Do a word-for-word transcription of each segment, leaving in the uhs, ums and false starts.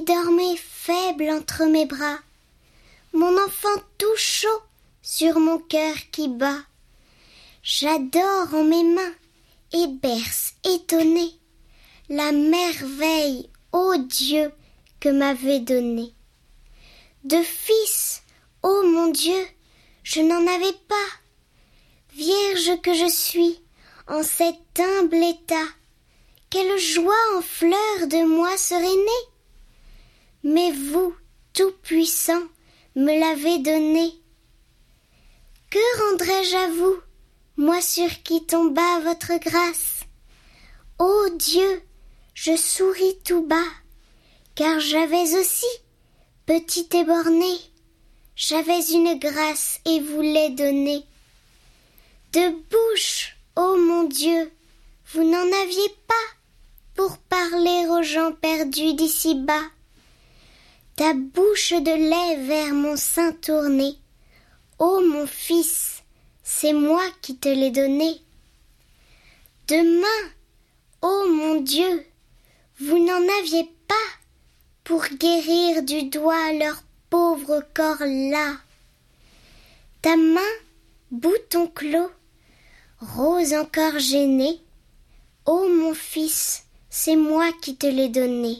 dormait faible entre mes bras, mon enfant tout chaud sur mon cœur qui bat. J'adore en mes mains et berce étonné la merveille, ô Dieu, que m'avait donnée. De fils, ô mon Dieu, je n'en avais pas. Vierge que je suis, en cet humble état, quelle joie en fleurs de moi serait née. Mais vous, Tout-Puissant, me l'avez donné. Que rendrais-je à vous, moi sur qui tomba votre grâce? Ô Dieu, je souris tout bas, car j'avais aussi, petite et bornée, j'avais une grâce et vous l'ai donnée. De bouche, ô mon Dieu, vous n'en aviez pas pour parler aux gens perdus d'ici-bas. Ta bouche de lait vers mon sein tournée, ô mon fils, c'est moi qui te l'ai donné. De main, ô mon Dieu, vous n'en aviez pas pour guérir du doigt leur pauvre corps là. Ta main, bouton clos, rose encore gênée, ô mon fils, c'est moi qui te l'ai donné.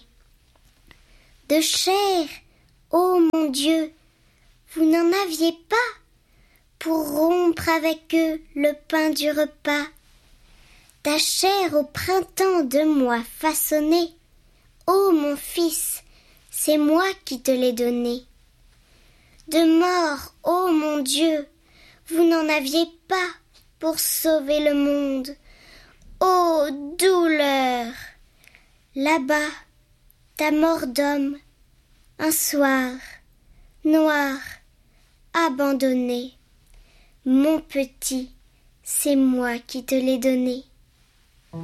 De chair, ô mon Dieu, vous n'en aviez pas pour rompre avec eux le pain du repas. Ta chair au printemps de moi façonnée, ô mon fils, c'est moi qui te l'ai donnée. De mort, ô mon Dieu, vous n'en aviez pas pour sauver le monde. Ô douleur! Là-bas, ta mort d'homme, un soir, noir, abandonné. Mon petit, c'est moi qui te l'ai donné.